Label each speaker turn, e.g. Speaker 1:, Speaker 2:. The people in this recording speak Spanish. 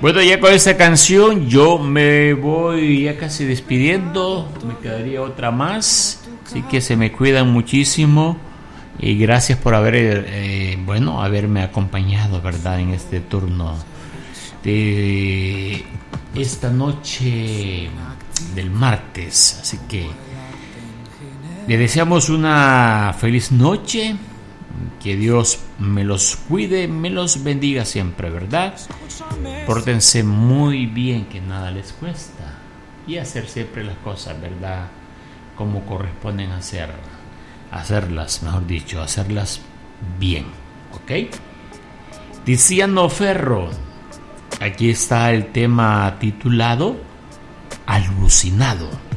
Speaker 1: Bueno, ya con esta canción yo me voy ya casi despidiendo. Me quedaría otra más. Así que se me cuidan muchísimo. Y gracias por haberme acompañado, ¿verdad? En este turno de esta noche del martes. Así que le deseamos una feliz noche. Que Dios me los cuide, me los bendiga siempre, ¿verdad? Pórtense muy bien, que nada les cuesta. Y hacer siempre las cosas, ¿verdad? Como corresponden hacerlas, mejor dicho, hacerlas bien, ¿ok? Tiziano Ferro, aquí está el tema titulado Alucinado.